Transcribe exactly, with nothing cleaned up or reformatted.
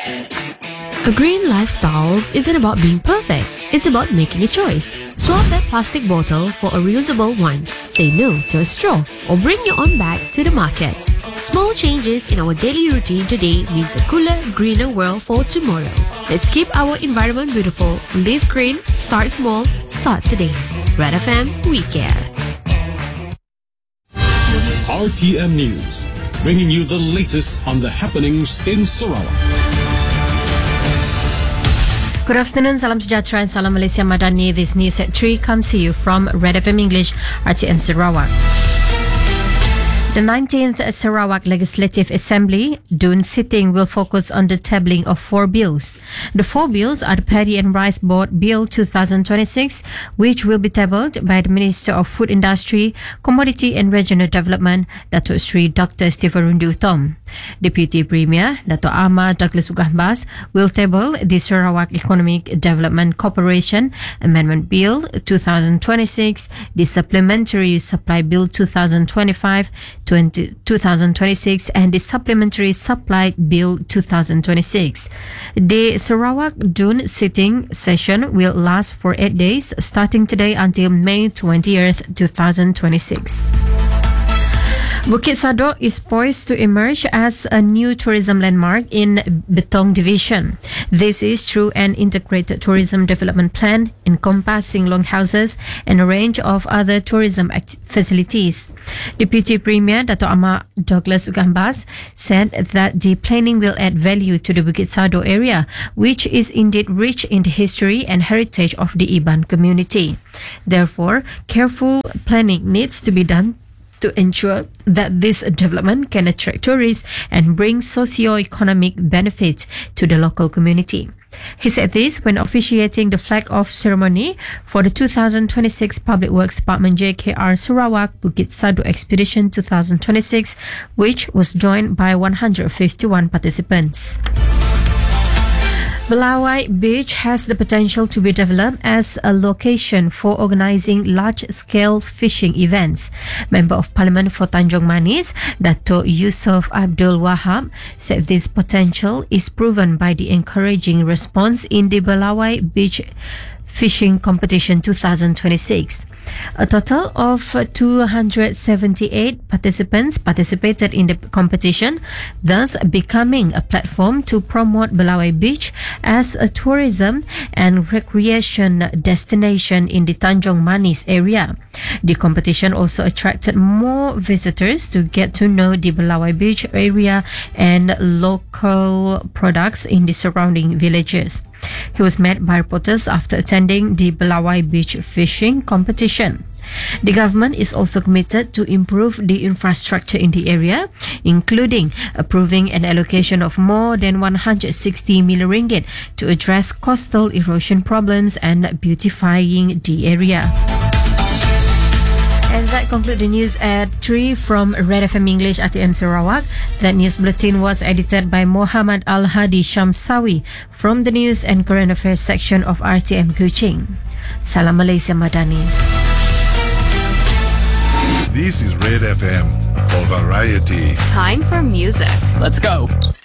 A green lifestyle isn't about being perfect. It's about making a choice. Swap that plastic bottle for a reusable one. Say no to a straw or bring your own bag to the market. Small changes in our daily routine today means a cooler, greener world for tomorrow. Let's keep our environment beautiful. Live green, start small, start today. Red F M, we care. R T M News, bringing you the latest on the happenings in Sarawak. Good afternoon, salam sejahtera and salam Malaysia Madani. This news at three comes to you from Red F M English, R T M Sarawak. The nineteenth Sarawak Legislative Assembly Dun sitting will focus on the tabling of four bills. The four bills are the Paddy and Rice Board Bill twenty twenty-six, which will be tabled by the Minister of Food Industry, Commodity and Regional Development, Datuk Seri Doctor Stephen Rundu Tom. Deputy Premier Datuk Ahmad Douglas Ugahbas will table the Sarawak Economic Development Corporation Amendment Bill twenty twenty-six, the Supplementary Supply Bill twenty twenty-five, twenty twenty-six and the Supplementary Supply Bill twenty twenty-six. The Sarawak Dun sitting session will last for eight days starting today until May twentieth, twenty twenty-six. Bukit Sadok is poised to emerge as a new tourism landmark in Betong Division. This is through an integrated tourism development plan encompassing longhouses and a range of other tourism act- facilities. Deputy Premier Datuk Ahmad Douglas Ugahbas said that the planning will add value to the Bukit Sadok area, which is indeed rich in the history and heritage of the Iban community. Therefore, careful planning needs to be done to ensure that this development can attract tourists and bring socio-economic benefits to the local community. He said this when officiating the flag-off ceremony for the two thousand twenty-six Public Works Department J K R Sarawak Bukit Sadok Expedition twenty twenty-six, which was joined by one hundred fifty-one participants. Belawai Beach has the potential to be developed as a location for organising large-scale fishing events. Member of Parliament for Tanjung Manis, Dato' Yusof Abdul Wahab, said this potential is proven by the encouraging response in the Belawai Beach Fishing Competition twenty twenty-six. A total of two hundred seventy-eight participants participated in the competition, thus becoming a platform to promote Belawai Beach as a tourism and recreation destination in the Tanjung Manis area. The competition also attracted more visitors to get to know the Belawai Beach area and local products in the surrounding villages. He was met by reporters after attending the Belawai Beach fishing competition. The government is also committed to improve the infrastructure in the area, including approving an allocation of more than one hundred sixty million ringgit to address coastal erosion problems and beautifying the area. And that concludes the news at three from Red F M English R T M Sarawak. That news bulletin was edited by Muhammad Al-Hadi Shamsawi from the News and Current Affairs section of R T M Kuching. Salam Malaysia Madani. This is Red F M for variety. Time for music. Let's go.